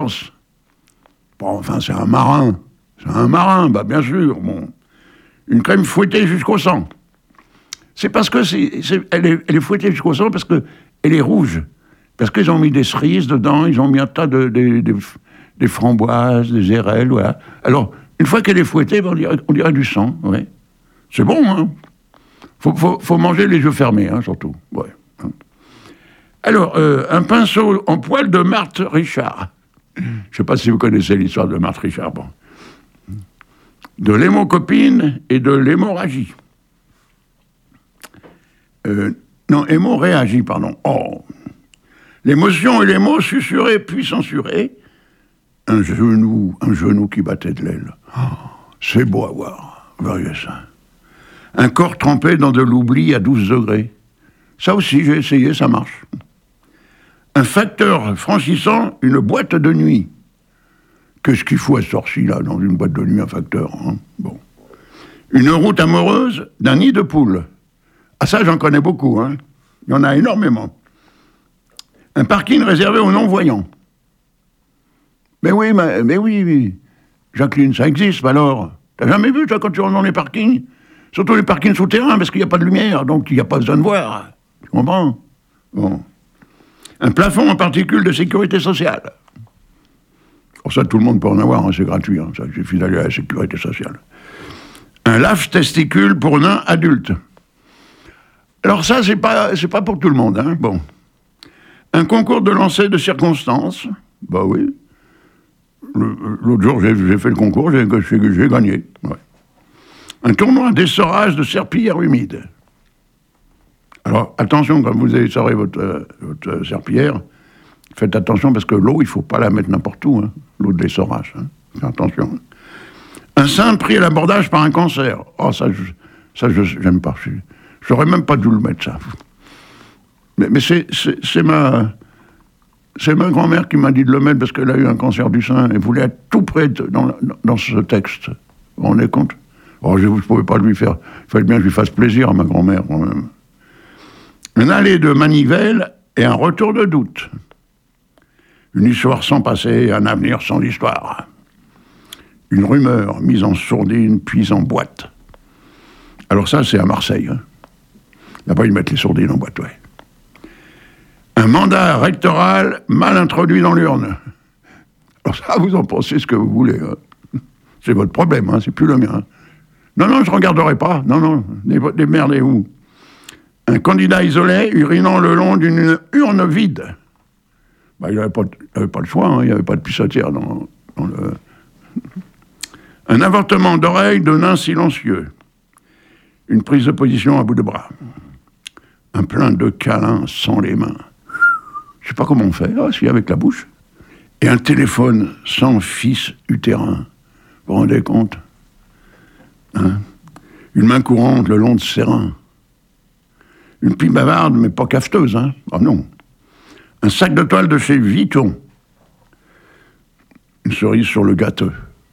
pense. Bon, enfin, c'est un marin. Bah bien sûr. Bon. Une crème fouettée jusqu'au sang. C'est parce que elle est fouettée jusqu'au sang parce qu'elle est rouge. Parce qu'ils ont mis des cerises dedans, ils ont mis un tas des framboises, des érelles, voilà. Alors, une fois qu'elle est fouettée, on dirait du sang, ouais. C'est bon, hein. Faut manger les yeux fermés, hein, surtout. Ouais. Alors, un pinceau en poil de Marthe Richard. Je ne sais pas si vous connaissez l'histoire de Marthe Richard. Bon. De l'hémocopine et de l'hémorragie. Non, hémorragie, pardon. Oh. L'émotion et les mots susurrés puis censurés. Un genou qui battait de l'aile. Oh, c'est beau à voir. Voyez ça. Un corps trempé dans de l'oubli à 12 degrés. Ça aussi, j'ai essayé, ça marche. Un facteur franchissant une boîte de nuit. Qu'est-ce qu'il faut à ce sorci là dans une boîte de nuit, un facteur, hein? Bon. Une route amoureuse d'un nid de poule. Ah ça, j'en connais beaucoup, hein. Il y en a énormément. Un parking réservé aux non-voyants. Mais oui, Jacqueline, ça existe, alors. T'as jamais vu, toi, quand tu rentres dans les parkings? Surtout les parkings souterrains, parce qu'il n'y a pas de lumière, donc il n'y a pas besoin de voir. Tu comprends? Bon. Un plafond en particules de sécurité sociale. Pour ça, tout le monde peut en avoir, hein, c'est gratuit. Hein, ça suffit d'aller à la sécurité sociale. Un lave-testicule pour nains adultes. Alors ça, c'est pas pour tout le monde, hein, bon. Un concours de lancer de circonstances. Bah oui. L'autre jour, j'ai fait le concours, j'ai gagné. Ouais. Un tournoi d'essorage de serpillière humide. Alors, attention, quand vous essorez votre serpillière, faites attention parce que l'eau, il ne faut pas la mettre n'importe où, hein, l'eau de l'essorage. Hein. Faites attention. Un sein pris à l'abordage par un cancer. Oh, ça, j'aime pas. J'aurais même pas dû le mettre, ça. Mais c'est ma grand-mère qui m'a dit de le mettre parce qu'elle a eu un cancer du sein et voulait être tout près dans ce texte. Vous vous rendez compte? Oh, je ne pouvais pas lui faire. Il fallait bien que je lui fasse plaisir à ma grand-mère, quand même. Une allée de manivelle et un retour de doute. Une histoire sans passé, un avenir sans histoire. Une rumeur mise en sourdine, puis en boîte. Alors ça, c'est à Marseille. Hein. Là-bas, ils mettent les sourdines en boîte, ouais. Un mandat rectoral mal introduit dans l'urne. Alors ça, vous en pensez ce que vous voulez. Hein. C'est votre problème, hein, c'est plus le mien. Non, je ne regarderai pas. Non, démerdez-vous. Un candidat isolé urinant le long d'une urne vide. Bah, il n'avait pas le choix, hein, il n'y avait pas de pissotière dans le... Un avortement d'oreille de nain silencieux. Une prise de position à bout de bras. Un plein de câlins sans les mains. Je ne sais pas comment on fait, si avec la bouche. Et un téléphone sans fils utérin. Vous vous rendez compte, hein? Une main courante le long de ses reins. Une pipe bavarde, mais pas cafeteuse, hein? Ah non. Un sac de toile de chez Vuitton. Une cerise sur le gâteau.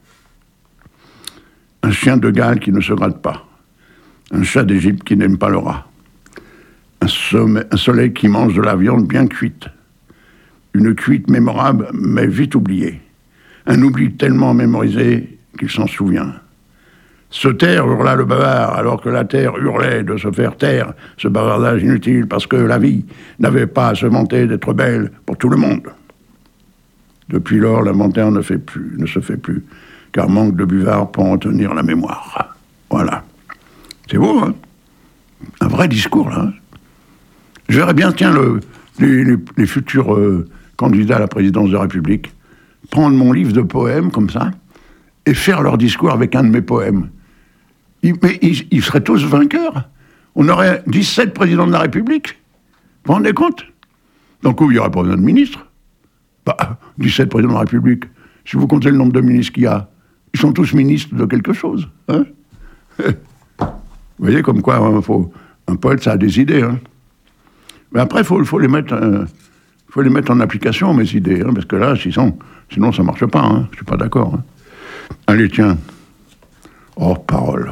Un chien de Galles qui ne se gratte pas. Un chat d'Égypte qui n'aime pas le rat. Un soleil qui mange de la viande bien cuite. Une cuite mémorable, mais vite oubliée. Un oubli tellement mémorisé qu'il s'en souvient. Se taire, hurla le bavard, alors que la terre hurlait de se faire taire, ce bavardage inutile, parce que la vie n'avait pas à se vanter d'être belle pour tout le monde. Depuis lors, l'inventaire ne se fait plus, car manque de buvard pour en tenir la mémoire. Voilà. C'est beau, hein? Un vrai discours, là. Hein. Je verrais bien, tiens, les futurs candidats à la présidence de la République prendre mon livre de poèmes, comme ça, et faire leur discours avec un de mes poèmes. Mais ils seraient tous vainqueurs. On aurait 17 présidents de la République. Vous vous rendez compte? Donc, où il n'y aurait pas besoin de ministre. 17 présidents de la République. Si vous comptez le nombre de ministres qu'il y a, ils sont tous ministres de quelque chose. Hein? Vous voyez, comme quoi, un poète, ça a des idées. Hein? Mais après, il faut les mettre en application, mes idées. Hein, parce que là, sinon ça ne marche pas. Hein, je ne suis pas d'accord. Hein. Allez, tiens. Oh, parole.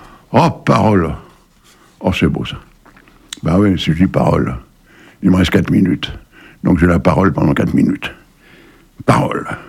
Oh, c'est beau, ça. Bah oui, si je dis parole, il me reste 4 minutes. Donc j'ai la parole pendant 4 minutes. Parole.